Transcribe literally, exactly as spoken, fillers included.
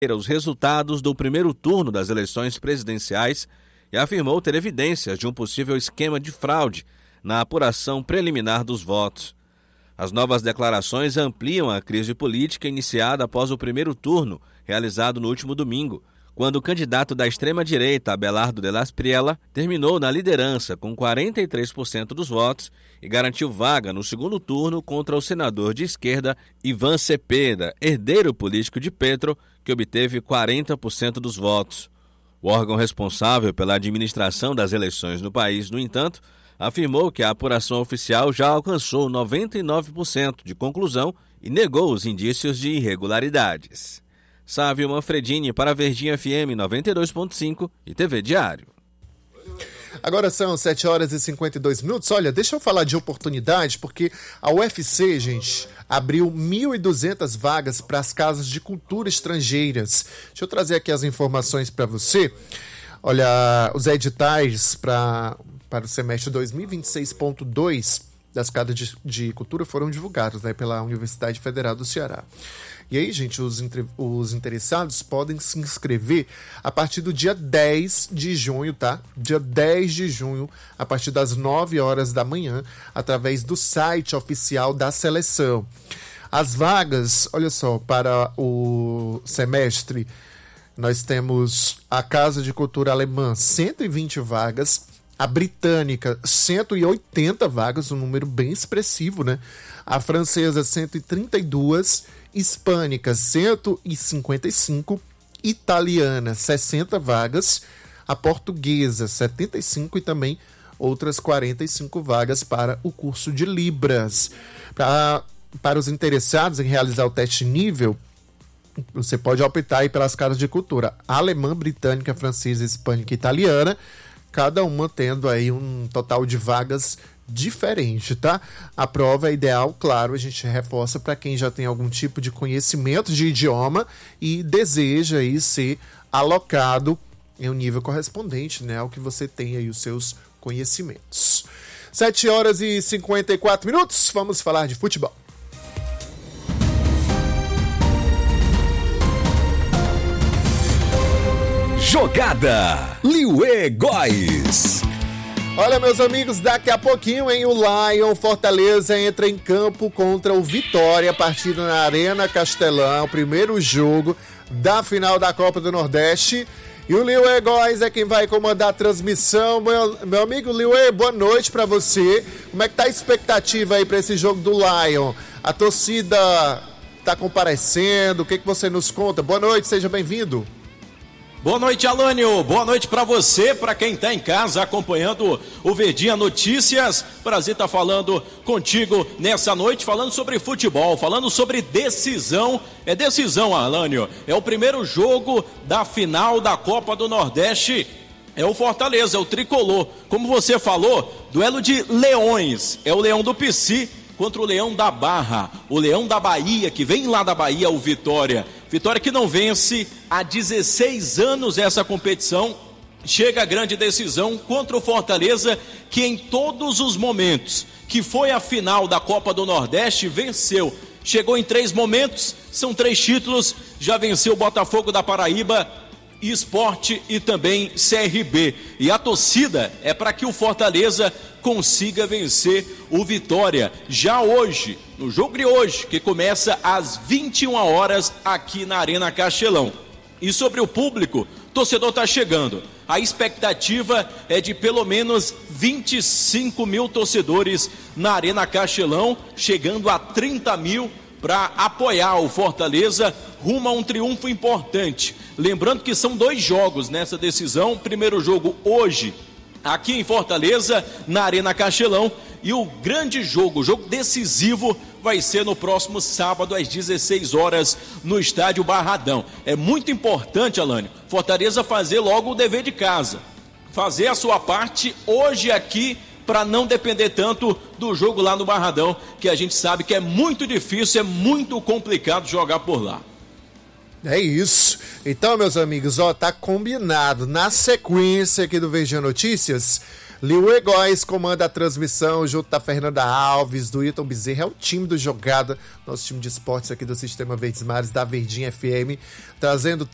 os resultados do primeiro turno das eleições presidenciais e afirmou ter evidências de um possível esquema de fraude na apuração preliminar dos votos. As novas declarações ampliam a crise política iniciada após o primeiro turno, realizado no último domingo, quando o candidato da extrema-direita, Abelardo de Las Priela, terminou na liderança com quarenta e três por cento dos votos e garantiu vaga no segundo turno contra o senador de esquerda Ivan Cepeda, herdeiro político de Petro, que obteve quarenta por cento dos votos. O órgão responsável pela administração das eleições no país, no entanto, afirmou que a apuração oficial já alcançou noventa e nove por cento de conclusão e negou os indícios de irregularidades. Sávio Manfredini para a Verdinha F M noventa e dois ponto cinco e T V Diário. Agora são sete horas e cinquenta e dois minutos. Olha, deixa eu falar de oportunidade, porque a U F C, gente, abriu mil e duzentas vagas para as casas de cultura estrangeiras. Deixa eu trazer aqui as informações para você. Olha, os editais para, para o semestre dois mil e vinte e seis ponto dois das casas de, de cultura foram divulgados, né, pela Universidade Federal do Ceará. E aí, gente, os, entre, os interessados podem se inscrever a partir do dia dez de junho, tá? Dia dez de junho, a partir das nove horas da manhã, através do site oficial da seleção. As vagas, olha só, para o semestre, nós temos a Casa de Cultura Alemã, cento e vinte vagas, a Britânica, cento e oitenta vagas, um número bem expressivo, né? A Francesa, cento e trinta e duas, Hispânica, cento e cinquenta e cinco, Italiana, sessenta vagas, a Portuguesa, setenta e cinco e também outras quarenta e cinco vagas para o curso de Libras. Pra, para os interessados em realizar o teste nível, você pode optar aí pelas casas de cultura alemã, britânica, francesa, hispânica e italiana, cada uma tendo aí um total de vagas diferente, tá? A prova é ideal, claro, a gente reforça para quem já tem algum tipo de conhecimento de idioma e deseja aí ser alocado em um nível correspondente, né, ao que você tem aí os seus conhecimentos. sete horas e cinquenta e quatro minutos, vamos falar de futebol. Jogada Liuê Góes. Olha, meus amigos, daqui a pouquinho, hein, o Lion Fortaleza entra em campo contra o Vitória, partida na Arena Castelão, primeiro jogo da final da Copa do Nordeste. E o Liuê Góes é quem vai comandar a transmissão. Meu, meu amigo Liuê, boa noite pra você. Como é que tá a expectativa aí pra esse jogo do Lion? A torcida tá comparecendo, o que que você nos conta? Boa noite, seja bem-vindo. Boa noite, Alânio. Boa noite para você, para quem está em casa acompanhando o Verdinha Notícias. Prazer estar falando contigo nessa noite, falando sobre futebol, falando sobre decisão. É decisão, Alânio. É o primeiro jogo da final da Copa do Nordeste. É o Fortaleza, é o tricolor. Como você falou, duelo de leões. É o Leão do Pici contra o Leão da Barra. O Leão da Bahia, que vem lá da Bahia, o Vitória. Vitória que não vence há dezesseis anos essa competição. Chega a grande decisão contra o Fortaleza, que em todos os momentos que foi a final da Copa do Nordeste, venceu. Chegou em três momentos, são três títulos, já venceu o Botafogo da Paraíba, Sport e também C R B. E a torcida é para que o Fortaleza consiga vencer o Vitória já hoje, no jogo de hoje, que começa às vinte e uma horas aqui na Arena Castelão. E sobre o público, o torcedor está chegando. A expectativa é de pelo menos vinte e cinco mil torcedores na Arena Castelão, chegando a trinta mil para apoiar o Fortaleza rumo a um triunfo importante. Lembrando que são dois jogos nessa decisão. Primeiro jogo hoje, aqui em Fortaleza, na Arena Castelão, e o grande jogo, o jogo decisivo, vai ser no próximo sábado às dezesseis horas no estádio Barradão. É muito importante, Alânio, Fortaleza fazer logo o dever de casa, fazer a sua parte hoje aqui, para não depender tanto do jogo lá no Barradão, que a gente sabe que é muito difícil, é muito complicado jogar por lá. É isso. Então, meus amigos, ó, tá combinado. Na sequência aqui do Verdinha Notícias, Liuê Góes comanda a transmissão junto da Fernanda Alves, do Hilton Bezerra, é o time do Jogada, nosso time de esportes aqui do Sistema Verdes Mares, da Verdinha F M, trazendo